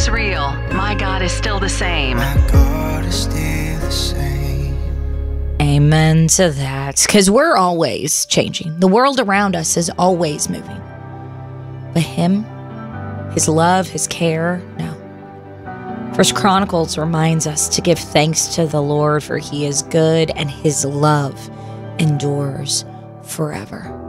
is real. My God is still the same. My God is still the same. Amen to that. Because we're always changing. The world around us is always moving. But him, his love, his care, no. First Chronicles reminds us to give thanks to the Lord, for he is good and his love endures forever.